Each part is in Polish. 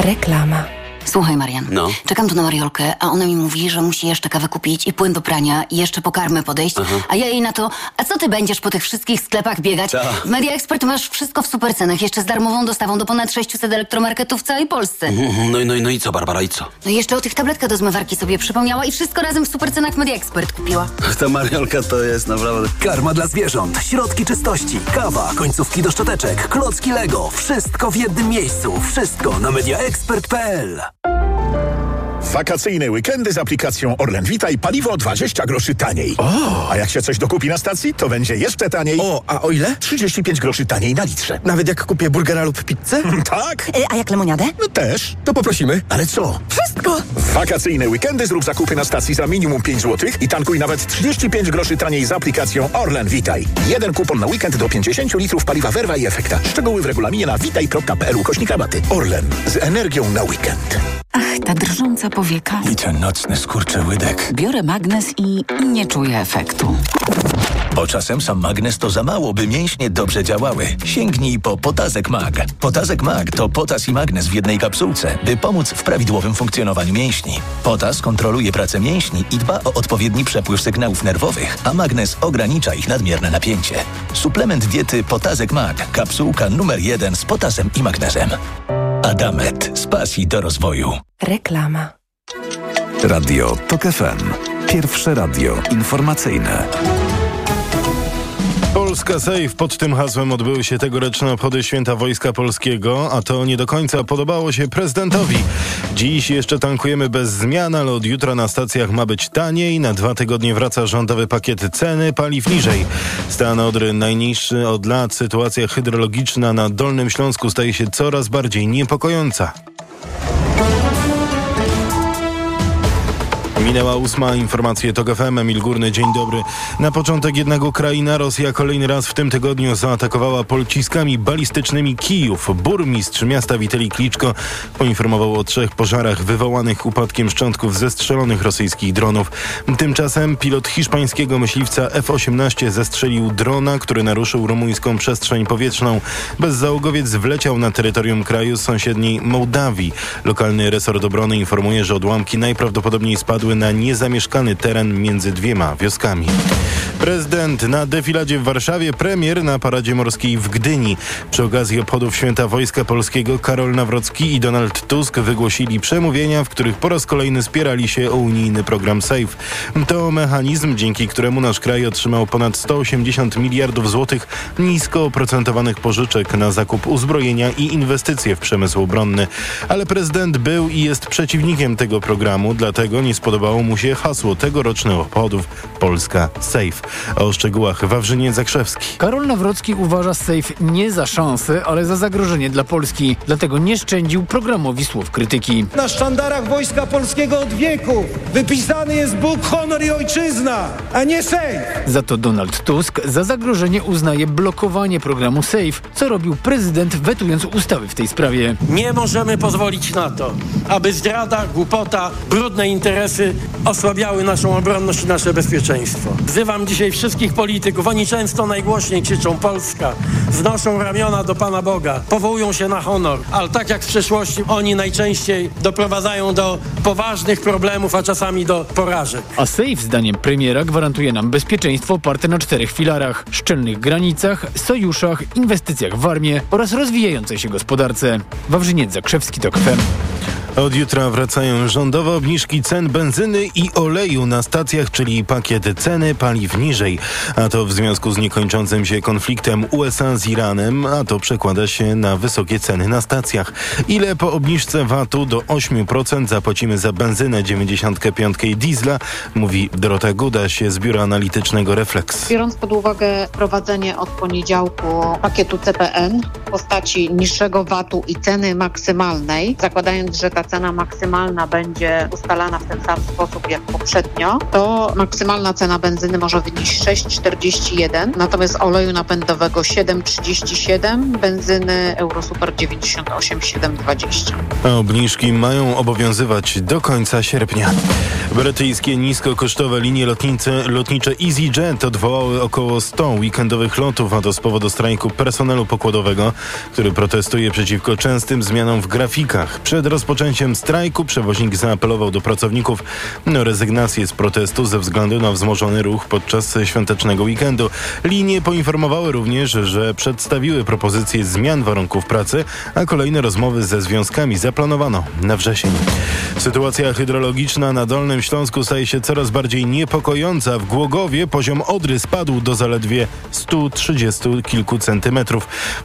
Reklama. Słuchaj, Marian, czekam tu na Mariolkę, a ona mi mówi, że musi jeszcze kawę kupić i płyn do prania i jeszcze po karmę podejść, a ja jej na to, a co ty będziesz po tych wszystkich sklepach biegać? W Media Expert masz wszystko w super cenach, jeszcze z darmową dostawą do ponad 600 elektromarketów w całej Polsce. No i co, Barbara, i co? No i jeszcze o tych tabletkach do zmywarki sobie przypomniała i wszystko razem w super cenach Media Expert kupiła. Ta Mariolka to jest naprawdę... Karma dla zwierząt, środki czystości, kawa, końcówki do szczoteczek, klocki Lego. Wszystko w jednym miejscu. Wszystko na mediaexpert.pl. Wakacyjne weekendy z aplikacją Orlen Vita i paliwo 20 groszy taniej. A jak się coś dokupi na stacji, to będzie jeszcze taniej. A o ile? 35 groszy taniej na litrze. Nawet jak kupię burgera lub pizzę? Tak? A jak lemoniadę? No też. To poprosimy. Ale co? Wszystko! W wakacyjne weekendy zrób zakupy na stacji za minimum 5 zł i tankuj nawet 35 groszy taniej z aplikacją Orlen Vitaj. Jeden kupon na weekend do 50 litrów paliwa Verva i Efekta. Szczegóły w regulaminie na vitaj.pl/rabaty. Orlen. Z energią na weekend. Ach, ta drżąca powieka. I ten nocny skurczy łydek. Biorę magnes i nie czuję efektu. Bo czasem sam magnes to za mało, by mięśnie dobrze działały. Sięgnij po Potazek Mag. Potazek Mag to potas i magnes w jednej kapsułce, by pomóc w prawidłowym funkcjonowaniu mięśni. Potas kontroluje pracę mięśni i dba o odpowiedni przepływ sygnałów nerwowych, a magnes ogranicza ich nadmierne napięcie. Suplement diety Potazek Mag. Kapsułka numer 1 z potasem i magnezem. Adamet. Z pasji do rozwoju. Reklama. Radio TOK FM. Pierwsze radio informacyjne. Polska Safe. Pod tym hasłem odbyły się tegoroczne obchody Święta Wojska Polskiego, a to nie do końca podobało się prezydentowi. Dziś jeszcze tankujemy bez zmian, ale od jutra na stacjach ma być taniej. Na 2 tygodnie wraca rządowy pakiet ceny paliw niżej. Stan Odry najniższy od lat. Sytuacja hydrologiczna na Dolnym Śląsku staje się coraz bardziej niepokojąca. Minęła 8. Informacje TOK FM. Emil Górny, dzień dobry. Na początek jednak Ukraina. Rosja kolejny raz w tym tygodniu zaatakowała pociskami balistycznymi Kijów. Burmistrz miasta Witali Kliczko poinformował o 3 pożarach wywołanych upadkiem szczątków zestrzelonych rosyjskich dronów. Tymczasem pilot hiszpańskiego myśliwca F-18 zestrzelił drona, który naruszył rumuńską przestrzeń powietrzną. Bezzałogowiec wleciał na terytorium kraju z sąsiedniej Mołdawii. Lokalny resort obrony informuje, że odłamki najprawdopodobniej spadły na niezamieszkany teren między 2 wioskami. Prezydent na defiladzie w Warszawie, premier na paradzie morskiej w Gdyni. Przy okazji obchodów Święta Wojska Polskiego Karol Nawrocki i Donald Tusk wygłosili przemówienia, w których po raz kolejny spierali się o unijny program SAFE. To mechanizm, dzięki któremu nasz kraj otrzymał ponad 180 miliardów złotych nisko oprocentowanych pożyczek na zakup uzbrojenia i inwestycje w przemysł obronny. Ale prezydent był i jest przeciwnikiem tego programu, dlatego nie spodobało mu się hasło tegorocznych obchodów Polska SAFE. O szczegółach Wawrzyniec Zakrzewski. Karol Nawrocki uważa SAFE nie za szansę, ale za zagrożenie dla Polski. Dlatego nie szczędził programowi słów krytyki. Na sztandarach Wojska Polskiego od wieków wypisany jest Bóg, honor i ojczyzna, a nie SAFE. Za to Donald Tusk za zagrożenie uznaje blokowanie programu SAFE, co robił prezydent, wetując ustawy w tej sprawie. Nie możemy pozwolić na to, aby zdrada, głupota, brudne interesy osłabiały naszą obronność i nasze bezpieczeństwo. Wzywam dzisiaj wszystkich polityków. Oni często najgłośniej krzyczą Polska, znoszą ramiona do Pana Boga, powołują się na honor, ale tak jak w przeszłości oni najczęściej doprowadzają do poważnych problemów, a czasami do porażek. A SAFE, zdaniem premiera, gwarantuje nam bezpieczeństwo oparte na 4 filarach: szczelnych granicach, sojuszach, inwestycjach w armię oraz rozwijającej się gospodarce. Wawrzyniec Zakrzewski, TOK FM. Od jutra wracają rządowe obniżki cen benzyny i oleju na stacjach, czyli pakiet ceny paliw niżej. A to w związku z niekończącym się konfliktem USA z Iranem, a to przekłada się na wysokie ceny na stacjach. Ile po obniżce VAT-u do 8% zapłacimy za benzynę 95 i diesla, mówi Dorota Gudaś z biura analitycznego Reflex. Biorąc pod uwagę wprowadzenie od poniedziałku pakietu CPN w postaci niższego VAT-u i ceny maksymalnej, zakładając, że ta ta cena maksymalna będzie ustalana w ten sam sposób jak poprzednio, to maksymalna cena benzyny może wynieść 6,41, natomiast oleju napędowego 7,37, benzyny Eurosuper 98,720. A obniżki mają obowiązywać do końca sierpnia. Brytyjskie niskokosztowe linie lotnicze EasyJet odwołały około 100 weekendowych lotów, a to z powodu strajku personelu pokładowego, który protestuje przeciwko częstym zmianom w grafikach. Przed rozpoczęciem strajku przewoźnik zaapelował do pracowników o rezygnację z protestu ze względu na wzmożony ruch podczas świątecznego weekendu. Linie poinformowały również, że przedstawiły propozycje zmian warunków pracy, a kolejne rozmowy ze związkami zaplanowano na wrzesień. Sytuacja hydrologiczna na Dolnym Śląsku staje się coraz bardziej niepokojąca. W Głogowie poziom Odry spadł do zaledwie 130 kilku centymetrów,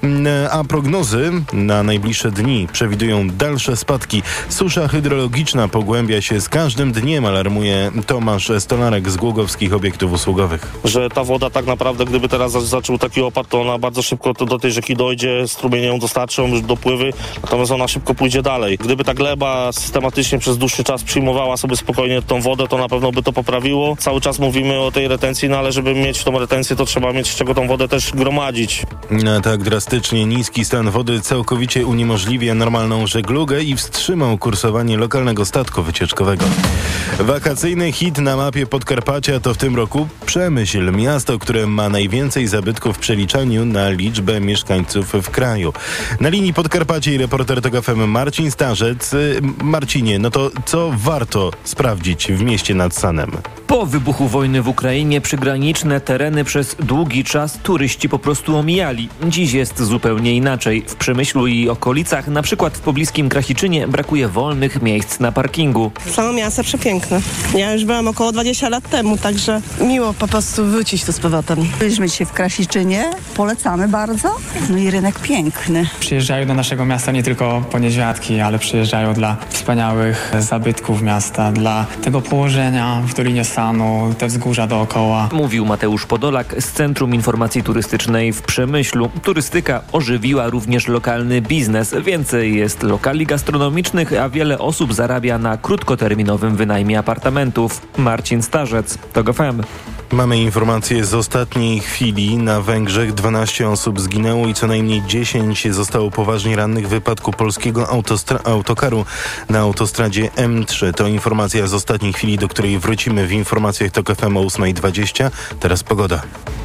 a prognozy na najbliższe dni przewidują dalsze spadki. Susza hydrologiczna pogłębia się z każdym dniem, alarmuje Tomasz Stolarek z Głogowskich Obiektów Usługowych. Że ta woda tak naprawdę, gdyby teraz zaczął taki opad, to ona bardzo szybko do tej rzeki dojdzie, strumienie ją dostarczą, już dopływy, natomiast ona szybko pójdzie dalej. Gdyby ta gleba systematycznie przez dłuższy czas przyjmowała sobie spokojnie tą wodę, to na pewno by to poprawiło. Cały czas mówimy o tej retencji, no ale żeby mieć tą retencję, to trzeba mieć z czego tą wodę też gromadzić. A tak drastycznie niski stan wody całkowicie uniemożliwia normalną żeglugę i wstrzymał kursowanie lokalnego statku wycieczkowego. Wakacyjny hit na mapie Podkarpacia to w tym roku Przemyśl, miasto, które ma najwięcej zabytków w przeliczaniu na liczbę mieszkańców w kraju. Na linii Podkarpacie i reporter TOG FM Marcin Starzec. Marcinie, no to co warto sprawdzić w mieście nad Sanem? Po wybuchu wojny w Ukrainie przygraniczne tereny przez długi czas turyści po prostu omijali. Dziś jest zupełnie inaczej. W Przemyślu i okolicach, na przykład w pobliskim Krasiczynie, brakuje wolnych miejsc na parkingu. Samo miasto przepiękne. Ja już byłam około 20 lat temu, także miło po prostu wrócić tu z powrotem. Byliśmy dzisiaj w Krasiczynie, polecamy bardzo. No i rynek piękny. Przyjeżdżają do naszego miasta nie tylko po niedźwiadki, ale przyjeżdżają dla wspaniałych zabytków miasta, dla tego położenia w Dolinie Sanu, te wzgórza dookoła. Mówił Mateusz Podolak z Centrum Informacji Turystycznej w Przemyślu. Turystyka ożywiła również lokalny biznes. Więcej jest lokali gastronomicznych, a wiele osób zarabia na krótkoterminowym wynajmie apartamentów. Marcin Starzec, TOG FM. Mamy informacje z ostatniej chwili. Na Węgrzech 12 osób zginęło i co najmniej 10 zostało poważnie rannych w wypadku polskiego autokaru na autostradzie M3. To informacja z ostatniej chwili, do której wrócimy w informacjach TOG FM o 8:20. Teraz pogoda.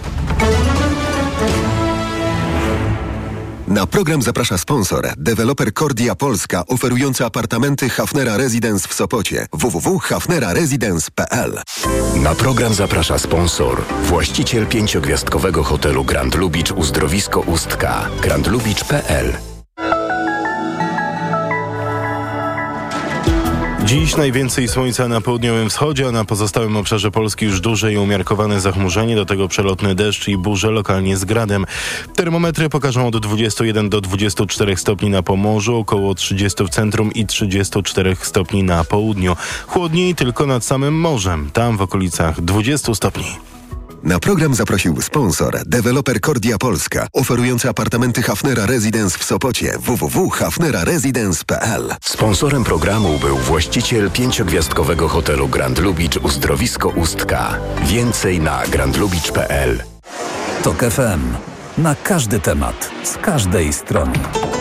Na program zaprasza sponsor, deweloper Kordia Polska, oferujący apartamenty Hafnera Residence w Sopocie. www.hafneraresidence.pl. Na program zaprasza sponsor, właściciel 5-gwiazdkowego hotelu Grand Lubicz Uzdrowisko Ustka. grandlubicz.pl. Dziś najwięcej słońca na południowym wschodzie, a na pozostałym obszarze Polski już duże i umiarkowane zachmurzenie, do tego przelotny deszcz i burze lokalnie z gradem. Termometry pokażą od 21 do 24 stopni na Pomorzu, około 30 w centrum i 34 stopni na południu. Chłodniej tylko nad samym morzem, tam w okolicach 20 stopni. Na program zaprosił sponsor, deweloper Kordia Polska, oferujący apartamenty Hafnera Residence w Sopocie. www.hafneraresidence.pl. Sponsorem programu był właściciel 5-gwiazdkowego hotelu Grand Lubicz Uzdrowisko Ustka. Więcej na grandlubicz.pl. TOG FM. Na każdy temat, z każdej strony.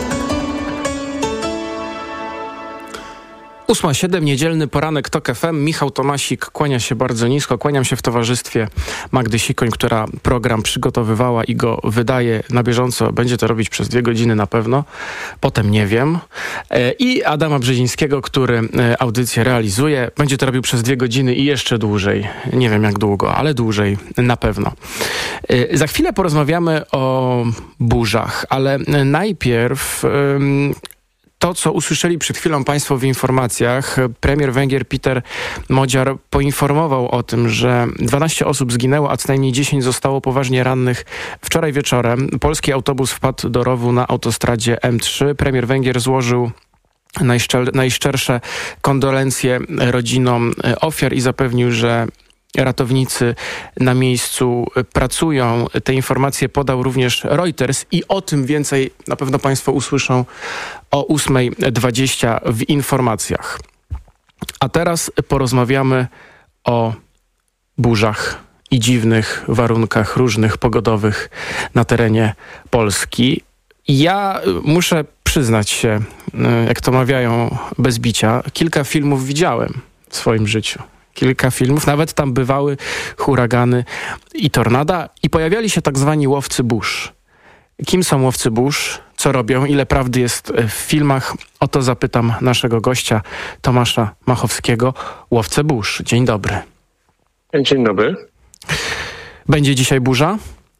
8:07, niedzielny poranek TOG FM. Michał Tomasik kłania się bardzo nisko. Kłaniam się w towarzystwie Magdy Sikoń, która program przygotowywała i go wydaje na bieżąco. Będzie to robić przez 2 godziny na pewno. Potem nie wiem. I Adama Brzezińskiego, który audycję realizuje. Będzie to robił przez 2 godziny i jeszcze dłużej. Nie wiem jak długo, ale dłużej na pewno. Za chwilę porozmawiamy o burzach, ale najpierw... To, co usłyszeli przed chwilą Państwo w informacjach, premier Węgier Peter Modziar poinformował o tym, że 12 osób zginęło, a co najmniej 10 zostało poważnie rannych. Wczoraj wieczorem polski autobus wpadł do rowu na autostradzie M3. Premier Węgier złożył najszczersze kondolencje rodzinom ofiar i zapewnił, że ratownicy na miejscu pracują. Te informacje podał również Reuters i o tym więcej na pewno Państwo usłyszą o 8:20 w informacjach. A teraz porozmawiamy o burzach i dziwnych warunkach różnych pogodowych na terenie Polski. Ja muszę przyznać się, jak to mawiają bez bicia, kilka filmów widziałem w swoim życiu. Kilka filmów, nawet tam bywały huragany i tornada i pojawiali się tak zwani łowcy burz. Kim są łowcy burz? Co robią? Ile prawdy jest w filmach? O to zapytam naszego gościa Tomasza Machowskiego, łowcę burz. Dzień dobry. Dzień dobry. Będzie dzisiaj burza?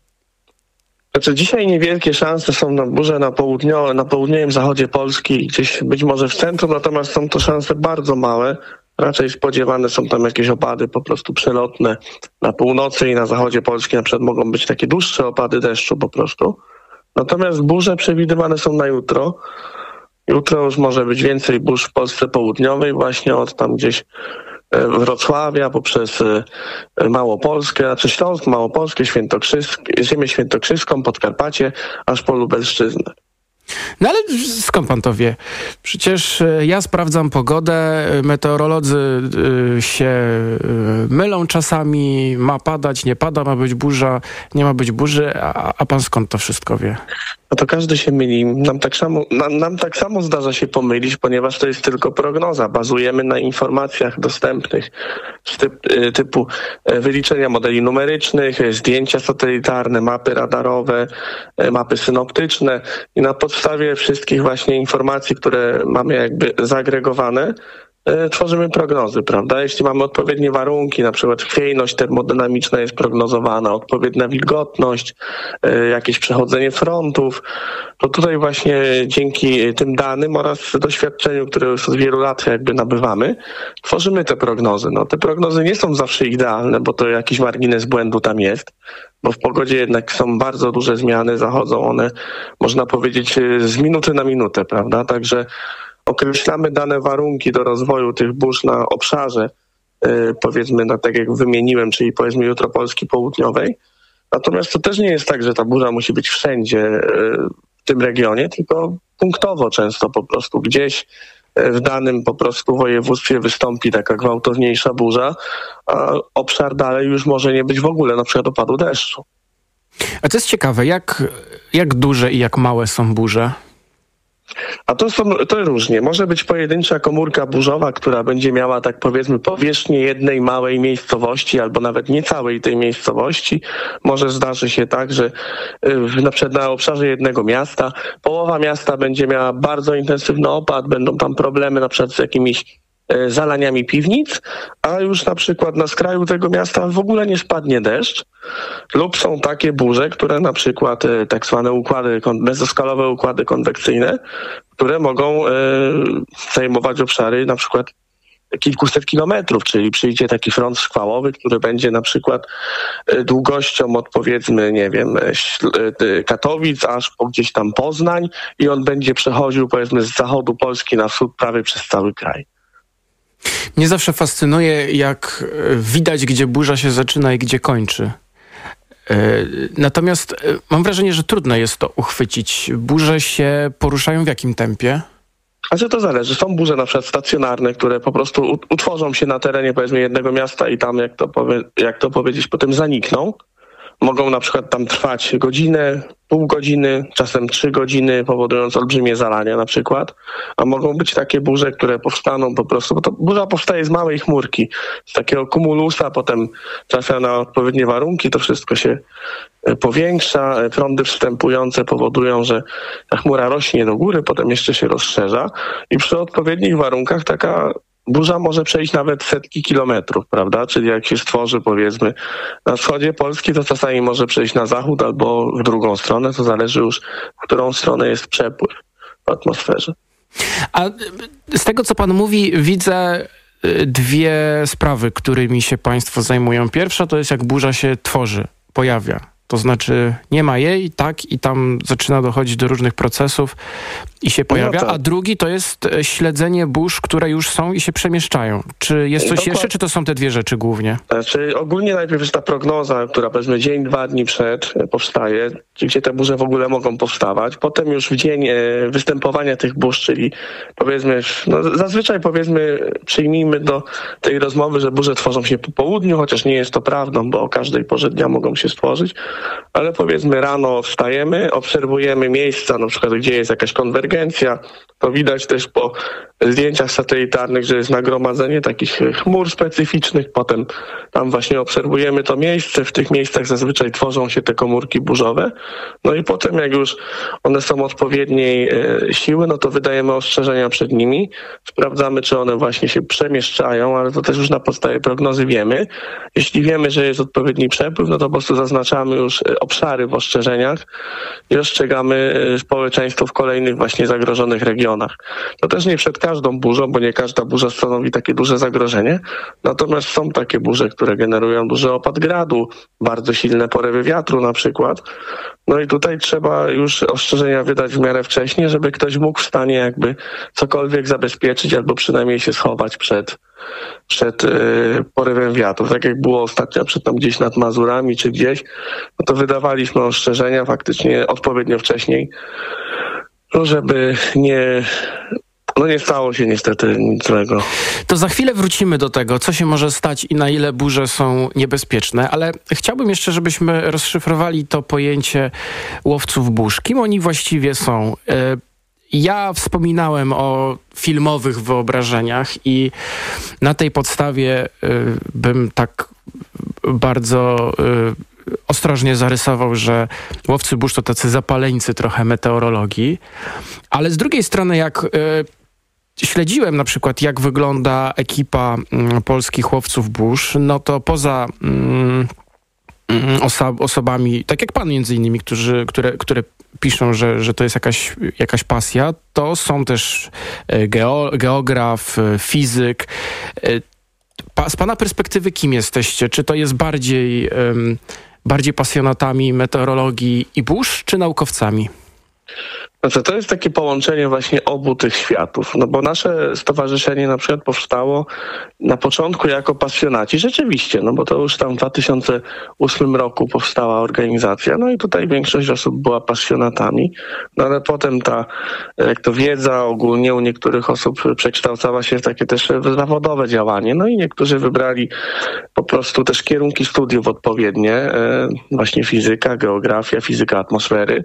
Znaczy dzisiaj niewielkie szanse są na burzę na południowym zachodzie Polski, gdzieś być może w centrum, natomiast są to szanse bardzo małe. Raczej spodziewane są tam jakieś opady po prostu przelotne na północy i na zachodzie Polski. Na przykład mogą być takie dłuższe opady deszczu po prostu. Natomiast burze przewidywane są na jutro. Jutro już może być więcej burz w Polsce południowej, właśnie od tam gdzieś Wrocławia poprzez Małopolskę, znaczy Śląsk, Małopolskę, Ziemię Świętokrzyską, Podkarpacie, aż po Lubelszczyznę. No ale skąd pan to wie? Przecież ja sprawdzam pogodę, meteorolodzy się mylą czasami, ma padać, nie pada, ma być burza, nie ma być burzy, a pan skąd to wszystko wie? No to każdy się myli. Nam tak samo zdarza się pomylić, ponieważ to jest tylko prognoza. Bazujemy na informacjach dostępnych typu wyliczenia modeli numerycznych, zdjęcia satelitarne, mapy radarowe, mapy synoptyczne i na podstawie wszystkich właśnie informacji, które mamy jakby zagregowane, tworzymy prognozy, prawda? Jeśli mamy odpowiednie warunki, na przykład chwiejność termodynamiczna jest prognozowana, odpowiednia wilgotność, jakieś przechodzenie frontów, to tutaj właśnie dzięki tym danym oraz doświadczeniu, które już od wielu lat jakby nabywamy, tworzymy te prognozy. No, te prognozy nie są zawsze idealne, bo to jakiś margines błędu tam jest, bo w pogodzie jednak są bardzo duże zmiany, zachodzą one, można powiedzieć, z minuty na minutę, prawda? Także określamy dane warunki do rozwoju tych burz na obszarze, powiedzmy, tak jak wymieniłem, czyli powiedzmy jutro Polski południowej. Natomiast to też nie jest tak, że ta burza musi być wszędzie w tym regionie, tylko punktowo często po prostu gdzieś w danym po prostu województwie wystąpi taka gwałtowniejsza burza, a obszar dalej już może nie być w ogóle na przykład opadu deszczu. A to jest ciekawe, jak duże i jak małe są burze? A to różnie. Może być pojedyncza komórka burzowa, która będzie miała, tak powiedzmy, powierzchnię jednej małej miejscowości albo nawet nie całej tej miejscowości. Może zdarzy się tak, że na przykład na obszarze jednego miasta połowa miasta będzie miała bardzo intensywny opad, będą tam problemy na przykład z jakimiś zalaniami piwnic, a już na przykład na skraju tego miasta w ogóle nie spadnie deszcz. Lub są takie burze, które na przykład tak zwane mezoskalowe układy konwekcyjne, które mogą zajmować obszary na przykład kilkuset kilometrów, czyli przyjdzie taki front szkwałowy, który będzie na przykład długością od powiedzmy, nie wiem, Katowic aż po gdzieś tam Poznań i on będzie przechodził powiedzmy z zachodu Polski na wschód prawie przez cały kraj. Mnie zawsze fascynuje, jak widać, gdzie burza się zaczyna i gdzie kończy. Natomiast mam wrażenie, że trudno jest to uchwycić. Burze się poruszają w jakim tempie? Znaczy to zależy. Są burze na przykład stacjonarne, które po prostu utworzą się na terenie powiedzmy jednego miasta i tam, jak to powiedzieć, potem zanikną. Mogą na przykład tam trwać godzinę, pół godziny, czasem 3 godziny, powodując olbrzymie zalania na przykład. A mogą być takie burze, które powstaną po prostu, bo to burza powstaje z małej chmurki, z takiego kumulusa, potem trafia na odpowiednie warunki, to wszystko się powiększa, prądy wstępujące powodują, że ta chmura rośnie do góry, potem jeszcze się rozszerza i przy odpowiednich warunkach taka burza może przejść nawet setki kilometrów, prawda? Czyli jak się stworzy, powiedzmy, na wschodzie Polski, to czasami może przejść na zachód albo w drugą stronę. To zależy już, w którą stronę jest przepływ w atmosferze. A z tego, co pan mówi, widzę dwie sprawy, którymi się państwo zajmują. Pierwsza to jest, jak burza się tworzy, pojawia. To znaczy nie ma jej, tak, i tam zaczyna dochodzić do różnych procesów i się pojawia. A drugi to jest śledzenie burz, które już są i się przemieszczają. Czy jest coś jeszcze, czy to są te dwie rzeczy głównie? Znaczy ogólnie najpierw jest ta prognoza, która powiedzmy dzień, 2 dni przed powstaje, gdzie te burze w ogóle mogą powstawać. Potem już w dzień występowania tych burz, czyli powiedzmy, zazwyczaj powiedzmy przyjmijmy do tej rozmowy, że burze tworzą się po południu, chociaż nie jest to prawdą, bo o każdej porze dnia mogą się stworzyć, ale powiedzmy rano wstajemy, obserwujemy miejsca, na przykład gdzie jest jakaś konwergencja, to widać też po zdjęciach satelitarnych, że jest nagromadzenie takich chmur specyficznych, potem tam właśnie obserwujemy to miejsce, w tych miejscach zazwyczaj tworzą się te komórki burzowe, no i potem jak już one są odpowiedniej siły, no to wydajemy ostrzeżenia przed nimi, sprawdzamy, czy one właśnie się przemieszczają, ale to też już na podstawie prognozy wiemy. Jeśli wiemy, że jest odpowiedni przepływ, no to po prostu zaznaczamy już obszary w ostrzeżeniach i ostrzegamy społeczeństwo w kolejnych właśnie zagrożonych regionach. To też nie przed każdą burzą, bo nie każda burza stanowi takie duże zagrożenie, natomiast są takie burze, które generują duży opad gradu, bardzo silne porywy wiatru na przykład. No i tutaj trzeba już ostrzeżenia wydać w miarę wcześnie, żeby ktoś mógł w stanie jakby cokolwiek zabezpieczyć albo przynajmniej się schować przed porywem wiatru. Tak jak było ostatnio tam gdzieś nad Mazurami czy gdzieś, no to wydawaliśmy ostrzeżenia faktycznie odpowiednio wcześniej, no żeby nie stało się niestety nic złego. To za chwilę wrócimy do tego, co się może stać i na ile burze są niebezpieczne, ale chciałbym jeszcze, żebyśmy rozszyfrowali to pojęcie łowców burz. Kim oni właściwie są? Ja wspominałem o filmowych wyobrażeniach i na tej podstawie bym tak bardzo ostrożnie zarysował, że łowcy burz to tacy zapaleńcy trochę meteorologii, ale z drugiej strony jak śledziłem na przykład, jak wygląda ekipa polskich łowców burz, no to poza osobami, tak jak pan między innymi, które piszą, że to jest jakaś pasja, to są też geograf, fizyk. Z pana perspektywy kim jesteście? Czy to jest bardziej pasjonatami meteorologii i burz, czy naukowcami? Znaczy, to jest takie połączenie właśnie obu tych światów, no bo nasze stowarzyszenie na przykład powstało na początku jako pasjonaci, rzeczywiście, no bo to już tam w 2008 roku powstała organizacja, no i tutaj większość osób była pasjonatami, no ale potem ta wiedza ogólnie u niektórych osób przekształcała się w takie też zawodowe działanie, no i niektórzy wybrali po prostu też kierunki studiów odpowiednie, właśnie fizyka, geografia, fizyka atmosfery.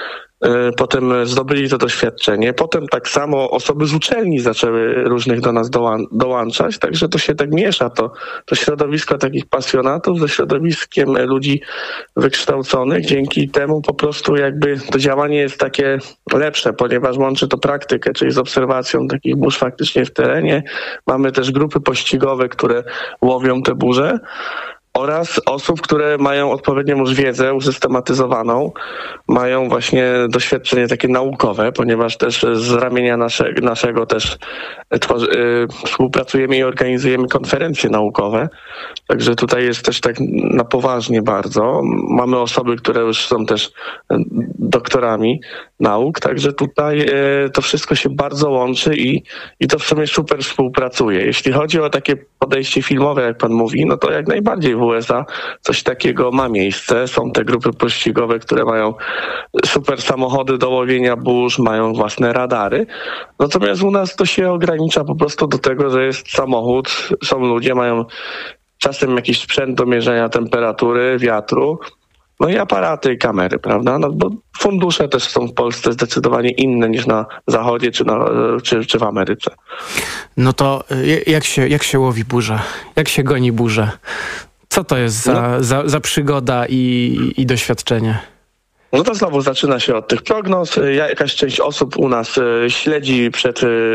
Potem zdobyli to doświadczenie. Potem tak samo osoby z uczelni zaczęły różnych do nas dołączać, także to się tak miesza. To środowisko takich pasjonatów ze środowiskiem ludzi wykształconych. Dzięki temu po prostu jakby to działanie jest takie lepsze, ponieważ łączy to praktykę, czyli z obserwacją takich burz faktycznie w terenie. Mamy też grupy pościgowe, które łowią te burze. Oraz osób, które mają odpowiednią już wiedzę usystematyzowaną, mają właśnie doświadczenie takie naukowe, ponieważ też z ramienia naszego też współpracujemy i organizujemy konferencje naukowe. Także tutaj jest też tak na poważnie bardzo. Mamy osoby, które już są też doktorami nauk, także tutaj to wszystko się bardzo łączy i to w sumie super współpracuje. Jeśli chodzi o takie podejście filmowe, jak pan mówi, no to jak najbardziej w USA coś takiego ma miejsce. Są te grupy pościgowe, które mają super samochody do łowienia burz, mają własne radary. Natomiast u nas to się ogranicza po prostu do tego, że jest samochód, są ludzie, mają czasem jakiś sprzęt do mierzenia temperatury, wiatru, no i aparaty i kamery, prawda? No bo fundusze też są w Polsce zdecydowanie inne niż na Zachodzie czy w Ameryce. No to jak się łowi burzę? Jak się goni burzę? Co to jest za przygoda i doświadczenie? No to znowu zaczyna się od tych prognoz. Jakaś część osób u nas śledzi przed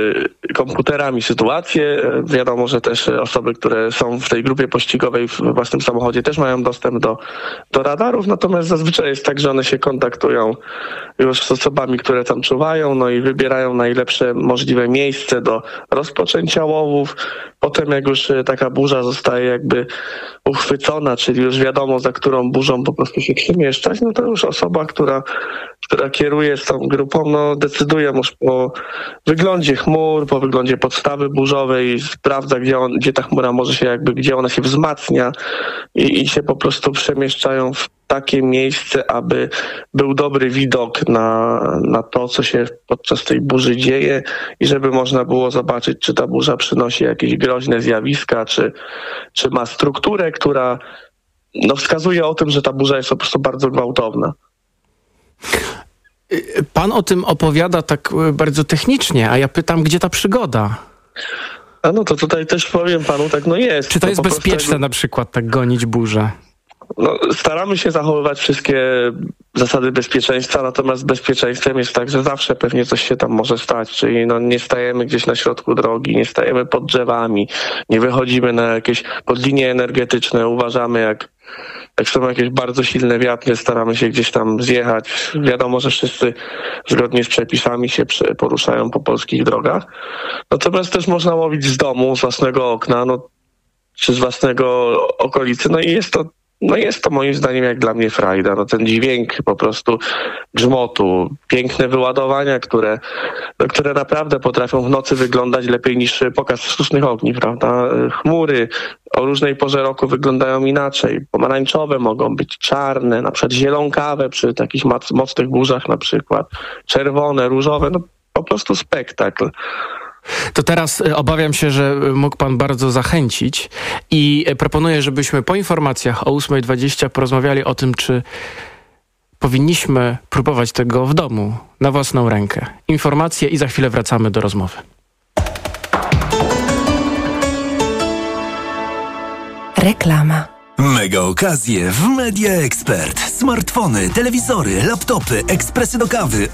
komputerami sytuację. Wiadomo, że też osoby, które są w tej grupie pościgowej w własnym samochodzie też mają dostęp do radarów, natomiast zazwyczaj jest tak, że one się kontaktują już z osobami, które tam czuwają, no i wybierają najlepsze możliwe miejsce do rozpoczęcia łowów. Potem jak już taka burza zostaje jakby uchwycona, czyli już wiadomo, za którą burzą po prostu się przemieszczać, no to już osoba, która kieruje z tą grupą, no decyduje już po wyglądzie chmur, po wyglądzie podstawy burzowej, sprawdza, gdzie ta chmura może się gdzie ona się wzmacnia i się po prostu przemieszczają w takie miejsce, aby był dobry widok na to, co się podczas tej burzy dzieje i żeby można było zobaczyć, czy ta burza przynosi jakieś groźne zjawiska, czy ma strukturę, która wskazuje o tym, że ta burza jest po prostu bardzo gwałtowna. Pan o tym opowiada tak bardzo technicznie, a ja pytam, gdzie ta przygoda? A no to tutaj też powiem panu, tak jest. Czy to jest bezpieczne na przykład tak gonić burzę? Staramy się zachowywać wszystkie zasady bezpieczeństwa, natomiast z bezpieczeństwem jest tak, że zawsze pewnie coś się tam może stać, czyli nie stajemy gdzieś na środku drogi, nie stajemy pod drzewami, nie wychodzimy na jakieś pod linie energetyczne, uważamy jak są jakieś bardzo silne wiatry, staramy się gdzieś tam zjechać. Wiadomo, że wszyscy zgodnie z przepisami się poruszają po polskich drogach. Natomiast też można łowić z domu, z własnego okna, czy z własnego okolicy. Jest to moim zdaniem jak dla mnie frajda. Ten dźwięk po prostu grzmotu, piękne wyładowania, które naprawdę potrafią w nocy wyglądać lepiej niż pokaz sztucznych ogni, prawda? Chmury o różnej porze roku wyglądają inaczej. Pomarańczowe mogą być, czarne, na przykład zielonkawe przy takich mocnych burzach na przykład, czerwone, różowe, po prostu spektakl. To teraz obawiam się, że mógł pan bardzo zachęcić i proponuję, żebyśmy po informacjach o 8:20 porozmawiali o tym, czy powinniśmy próbować tego w domu, na własną rękę. Informacje i za chwilę wracamy do rozmowy. Reklama. Mega okazje w Media Expert. Smartfony, telewizory, laptopy, ekspresy do kawy,